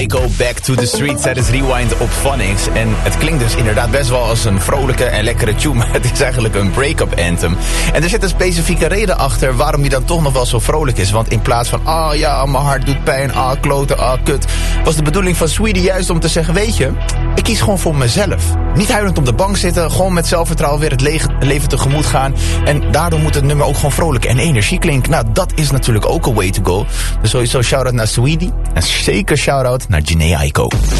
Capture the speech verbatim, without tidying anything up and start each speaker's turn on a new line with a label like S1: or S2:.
S1: Go back to the streets, dat is Rewind op Phonics. En het klinkt dus inderdaad best wel als een vrolijke en lekkere tune, maar het is eigenlijk een break-up anthem. En er zit een specifieke reden achter waarom die dan toch nog wel zo vrolijk is. Want in plaats van, ah oh ja, mijn hart doet pijn, ah oh, kloten, ah oh, kut, was de bedoeling van Saweetie juist om te zeggen, weet je, ik kies gewoon voor mezelf. Niet huilend op de bank zitten, gewoon met zelfvertrouwen weer het le- leven tegemoet gaan. En daardoor moet het nummer ook gewoon vrolijk en energie klinken. Nou, dat is natuurlijk ook een way to go. Dus sowieso shout-out naar Saweetie en zeker shout-out naar Jhené Aiko.